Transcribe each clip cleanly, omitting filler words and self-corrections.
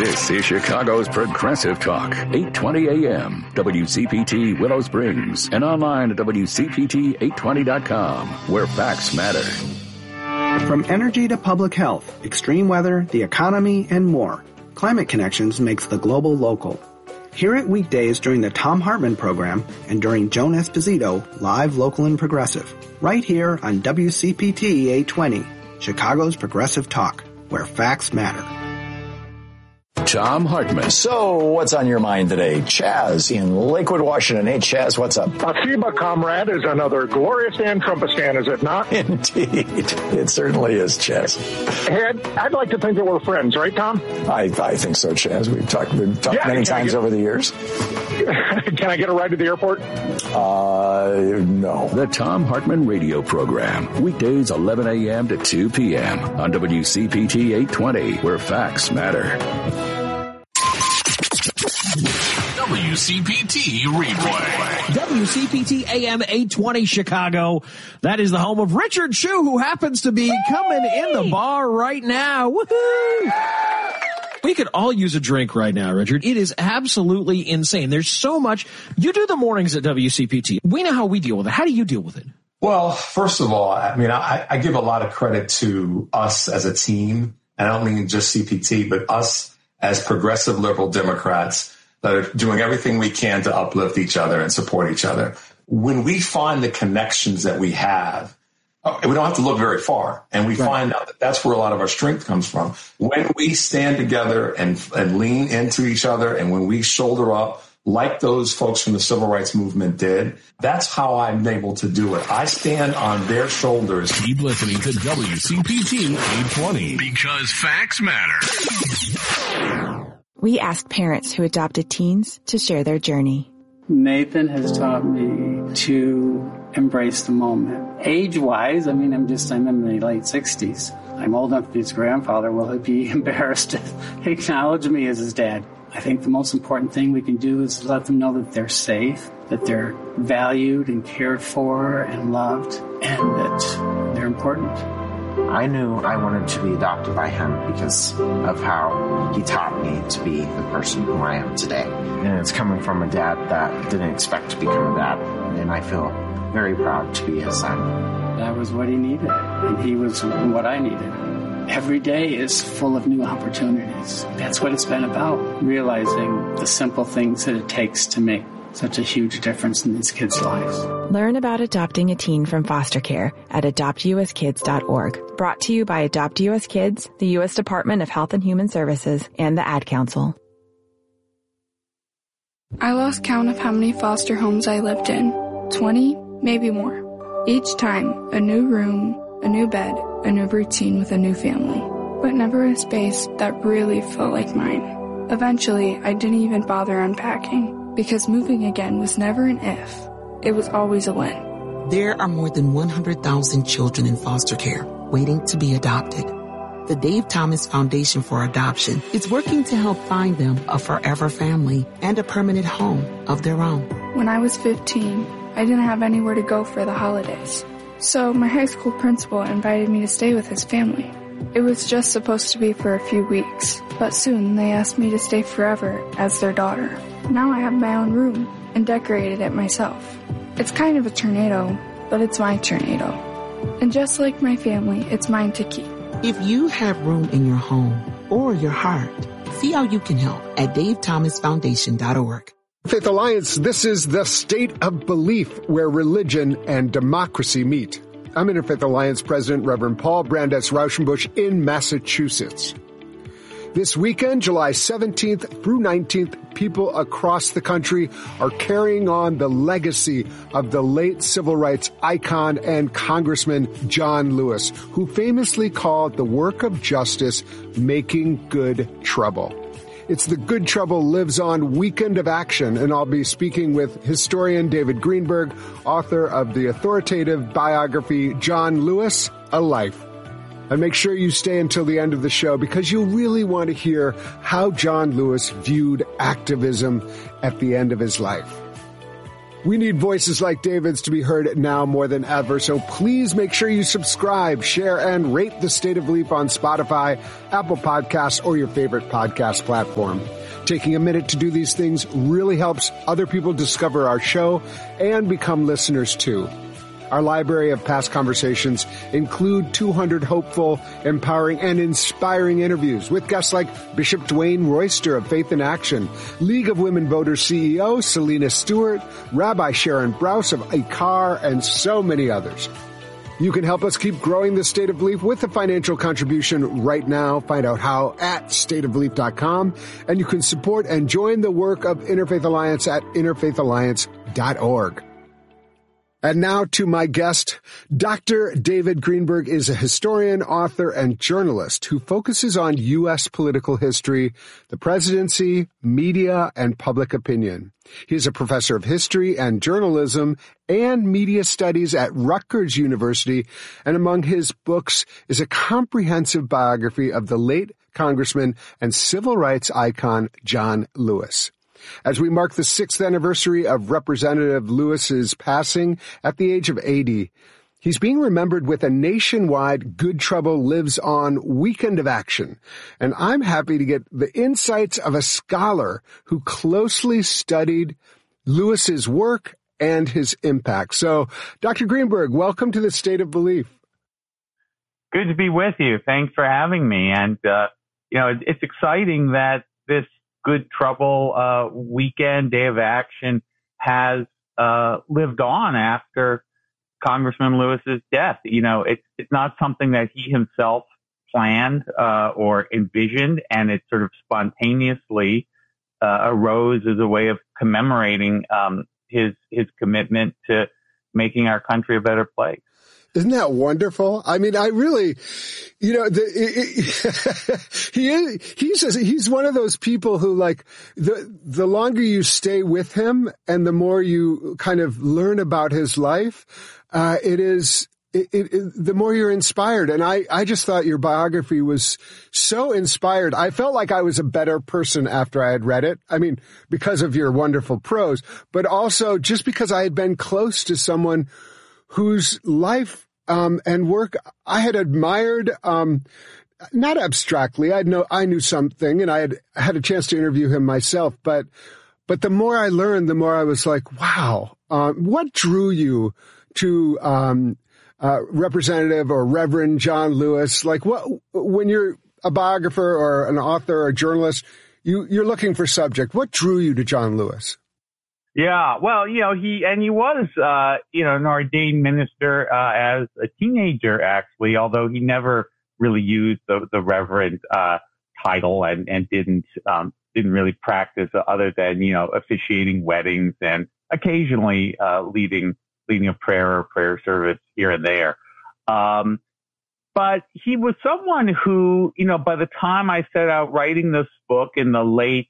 This is Chicago's Progressive Talk, 820 AM, WCPT Willow Springs, and online at WCPT820.com, where facts matter. From energy to public health, extreme weather, the economy, and more, Climate Connections makes the global local. Hear it weekdays during the Thom Hartmann program and during Joan Esposito, live, local, and progressive, right here on WCPT 820, Chicago's Progressive Talk, where facts matter. Thom Hartmann. So, what's on your mind today? Chaz in Lakewood, Washington. Hey, Chaz, what's up? FIBA, comrade, is another glorious Dan Trumpistan, is it not? Indeed. It certainly is, Chaz. Hey, I'd like to think that we're friends, right, Tom? I think so, Chaz. We've talked many times over the years. Can I get a ride to the airport? No. The Thom Hartmann radio program, weekdays 11 a.m. to 2 p.m. on WCPT 820, where facts matter. WCPT replay. WCPT AM 820 Chicago. That is the home of Richard Shue, who happens to be coming in the bar right now. Woohoo! We could all use a drink right now, Richard. It is absolutely insane. There's so much. You do the mornings at WCPT. We know how we deal with it. How do you deal with it? Well, first of all, I mean, I give a lot of credit to us as a team. And I don't mean just CPT, but us as progressive liberal Democrats that are doing everything we can to uplift each other and support each other. When we find the connections that we have, we don't have to look very far. And we find out that that's where a lot of our strength comes from. When we stand together and lean into each other, and when we shoulder up like those folks from the civil rights movement did, that's how I'm able to do it. I stand on their shoulders. Keep listening to WCPT 820 because facts matter. We asked parents who adopted teens to share their journey. Nathan has taught me to embrace the moment. Age-wise, I'm in the late 60s. I'm old enough to be his grandfather. Will he be embarrassed to acknowledge me as his dad? I think the most important thing we can do is let them know that they're safe, that they're valued and cared for and loved, and that they're important. I knew I wanted to be adopted by him because of how he taught me to be the person who I am today. And it's coming from a dad that didn't expect to become a dad. And I feel very proud to be his son. That was what he needed, and he was what I needed. Every day is full of new opportunities. That's what it's been about, realizing the simple things that it takes to make such a huge difference in these kids' lives. Learn about adopting a teen from foster care at adoptuskids.org. Brought to you by Adopt U.S. Kids, the U.S. Department of Health and Human Services, and the Ad Council. I lost count of how many foster homes I lived in. 20, maybe more. Each time, a new room, a new bed, a new routine with a new family. But never a space that really felt like mine. Eventually, I didn't even bother unpacking. Because moving again was never an if. It was always a when. There are more than 100,000 children in foster care waiting to be adopted. The Dave Thomas Foundation for Adoption is working to help find them a forever family and a permanent home of their own. When I was 15, I didn't have anywhere to go for the holidays. So my high school principal invited me to stay with his family. It was just supposed to be for a few weeks, but soon they asked me to stay forever as their daughter. Now I have my own room and decorated it myself. It's kind of a tornado, but it's my tornado. And just like my family, it's mine to keep. If you have room in your home or your heart, see how you can help at davethomasfoundation.org. Faith Alliance, this is the state of belief where religion and democracy meet. I'm Interfaith Alliance President Reverend Paul Brandes Rauschenbusch in Massachusetts. This weekend, July 17th through 19th, people across the country are carrying on the legacy of the late civil rights icon and Congressman John Lewis, who famously called the work of justice making good trouble. It's the Good Trouble Lives On Weekend of Action, and I'll be speaking with historian David Greenberg, author of the authoritative biography John Lewis, A Life. And make sure you stay until the end of the show because you'll really want to hear how John Lewis viewed activism at the end of his life. We need voices like David's to be heard now more than ever, so please make sure you subscribe, share, and rate The State of Belief on Spotify, Apple Podcasts, or your favorite podcast platform. Taking a minute to do these things really helps other people discover our show and become listeners too. Our library of past conversations include 200 hopeful, empowering, and inspiring interviews with guests like Bishop Dwayne Royster of Faith in Action, League of Women Voters CEO Selena Stewart, Rabbi Sharon Brous of ICAR, and so many others. You can help us keep growing the State of Belief with a financial contribution right now. Find out how at stateofbelief.com, and you can support and join the work of Interfaith Alliance at interfaithalliance.org. And now to my guest. Dr. David Greenberg is a historian, author, and journalist who focuses on U.S. political history, the presidency, media, and public opinion. He is a professor of history and journalism and media studies at Rutgers University, and among his books is a comprehensive biography of the late Congressman and civil rights icon John Lewis. As we mark the 6th anniversary of Representative Lewis's passing at the age of 80, he's being remembered with a nationwide Good Trouble Lives On weekend of action. And I'm happy to get the insights of a scholar who closely studied Lewis's work and his impact. So, Dr. Greenberg, welcome to the State of Belief. Good to be with you. Thanks for having me. And, it's exciting that this Good Trouble weekend, day of action, has lived on after Congressman Lewis's death. It's not something that he himself planned or envisioned, and it sort of spontaneously arose as a way of commemorating his commitment to making our country a better place. Isn't that wonderful? I mean, I really, he's one of those people who, like, the longer you stay with him and the more you kind of learn about his life, the more you're inspired. And I just thought your biography was so inspired. I felt like I was a better person after I had read it. I mean, because of your wonderful prose, but also just because I had been close to someone whose life and work I had admired, not abstractly. I knew something, and I had a chance to interview him myself. But the more I learned, the more I was like, wow, what drew you to Representative or Reverend John Lewis? Like, when you're a biographer or an author or a journalist, you're looking for subject. What drew you to John Lewis? Yeah, well, he was, an ordained minister, as a teenager, actually, although he never really used the reverend, title and didn't really practice other than, officiating weddings and occasionally, leading a prayer or prayer service here and there. But he was someone who, by the time I set out writing this book in the late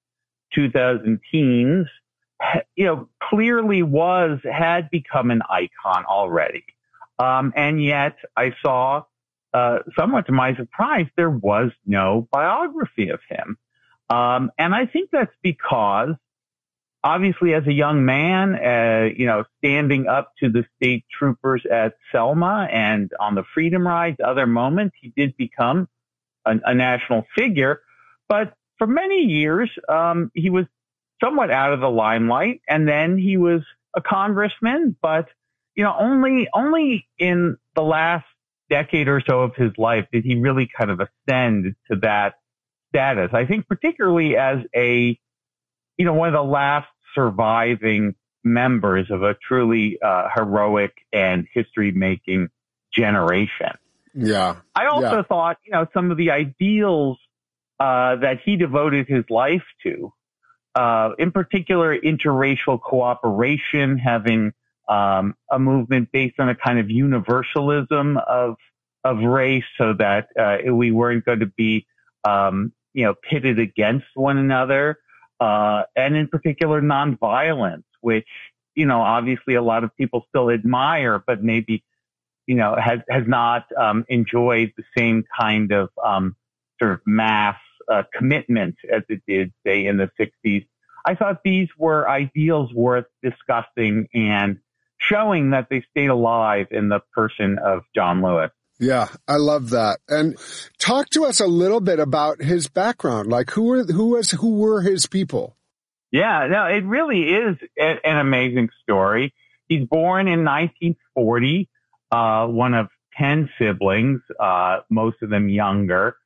2010s, clearly had become an icon already. And yet I saw, somewhat to my surprise, there was no biography of him. And I think that's because obviously as a young man, standing up to the state troopers at Selma and on the Freedom Rides, other moments, he did become a national figure. But for many years, he was somewhat out of the limelight, and then he was a congressman, but only in the last decade or so of his life did he really kind of ascend to that status. I think particularly as one of the last surviving members of a truly heroic and history-making generation. Yeah. I also thought, some of the ideals that he devoted his life to, in particular, interracial cooperation, having a movement based on a kind of universalism of race, so that we weren't going to be pitted against one another, and in particular nonviolence, which obviously a lot of people still admire, but maybe has not enjoyed the same kind of sort of mass commitment as it did, say, in the 60s. I thought these were ideals worth discussing and showing that they stayed alive in the person of John Lewis. Yeah, I love that. And talk to us a little bit about his background. Like, who were his people? Yeah, no, it really is an amazing story. He's born in 1940, one of 10 siblings, most of them younger,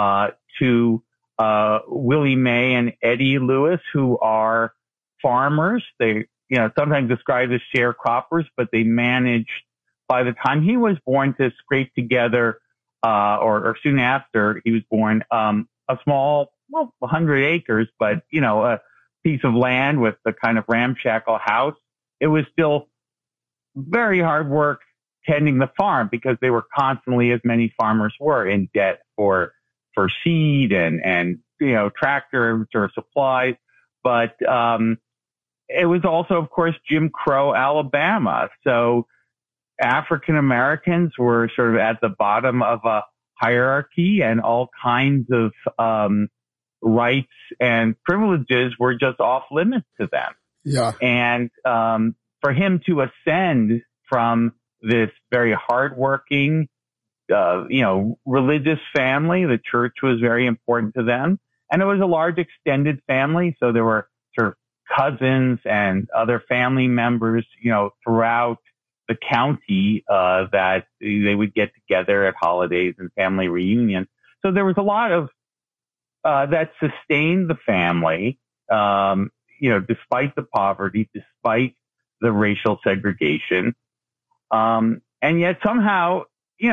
to Willie Mae and Eddie Lewis, who are farmers. They, sometimes described as sharecroppers, but they managed, by the time he was born, to scrape together, or soon after he was born, a small, 100 acres, but, a piece of land with the kind of ramshackle house. It was still very hard work tending the farm because they were constantly, as many farmers were, in debt for seed and tractors or supplies. But, it was also, of course, Jim Crow, Alabama. So African Americans were sort of at the bottom of a hierarchy, and all kinds of rights and privileges were just off limits to them. Yeah. And for him to ascend from this very hardworking, religious family, the church was very important to them, and it was a large extended family. So there were sort of cousins and other family members, throughout the county, that they would get together at holidays and family reunions. So there was a lot of, that sustained the family, despite the poverty, despite the racial segregation. And yet somehow,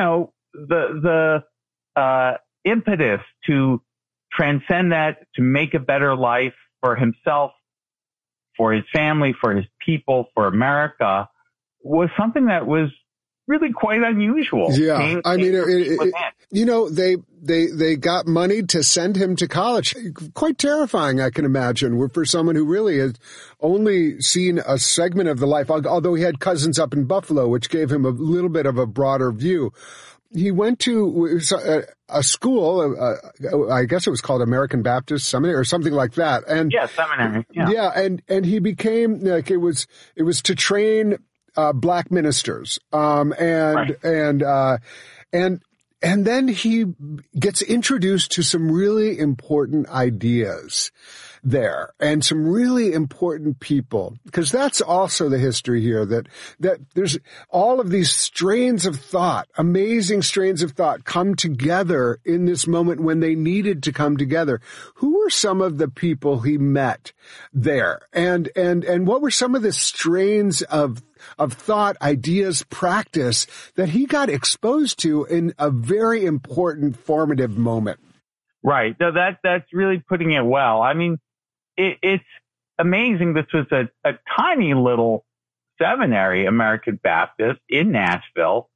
the impetus to transcend that, to make a better life for himself, for his family, for his people, for America, was something that was really quite unusual. Yeah. I mean, they got money to send him to college. Quite terrifying, I can imagine, for someone who really has only seen a segment of the life, although he had cousins up in Buffalo, which gave him a little bit of a broader view. He went to a school, I guess it was called American Baptist Seminary or something like that. And seminary. Yeah. And he became, like, it was to train black ministers. And then he gets introduced to some really important ideas there and some really important people, because that's also the history here, that there's all of these strains of thought, amazing strains of thought, come together in this moment when they needed to come together. Who were some of the people he met there? And what were some of the strains of thought, ideas, practice that he got exposed to in a very important, formative moment? Right. No, that's really putting it well. I mean, it's amazing. This was a tiny little seminary, American Baptist, in Nashville.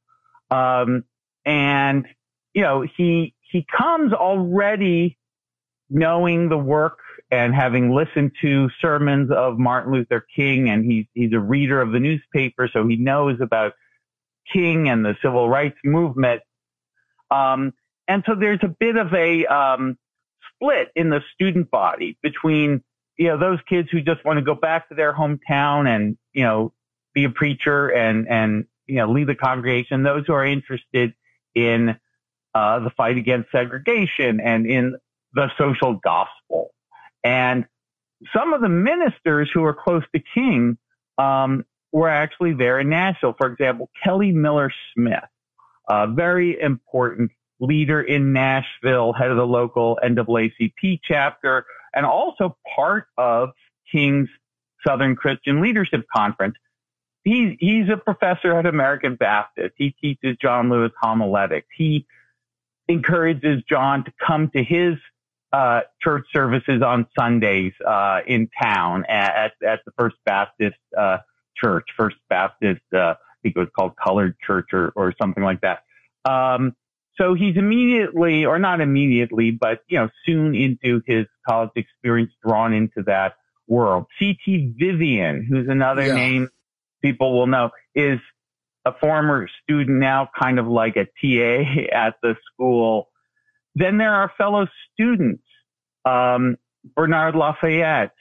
And, he comes already knowing the work and having listened to sermons of Martin Luther King, and he's a reader of the newspaper, so he knows about King and the civil rights movement. And so there's a bit of a split in the student body between, those kids who just want to go back to their hometown and, be a preacher and lead the congregation, those who are interested in the fight against segregation and in the social gospel. And some of the ministers who were close to King were actually there in Nashville. For example, Kelly Miller Smith, a very important leader in Nashville, head of the local NAACP chapter, and also part of King's Southern Christian Leadership Conference. He's a professor at American Baptist. He teaches John Lewis homiletics. He encourages John to come to his church services on Sundays in town at the First Baptist Church. First Baptist, I think it was called Colored Church or something like that. So he's immediately, or not immediately, but soon into his college experience, drawn into that world. C.T. Vivian, who's another name people will know, is a former student now, kind of like a TA at the school. Then there are fellow students, Bernard Lafayette,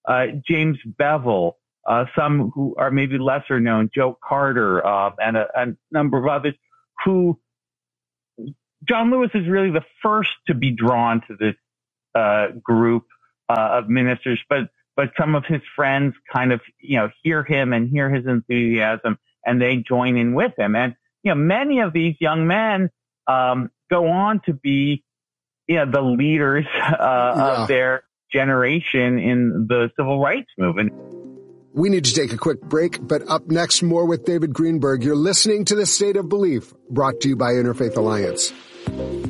James Bevel, some who are maybe lesser known, Joe Carter, and a number of others who John Lewis is really the first to be drawn to this group of ministers, but some of his friends kind of, hear him and hear his enthusiasm, and they join in with him. And, many of these young men go on to be, the leaders of their generation in the civil rights movement. We need to take a quick break, but up next, more with David Greenberg. You're listening to The State of Belief, brought to you by Interfaith Alliance.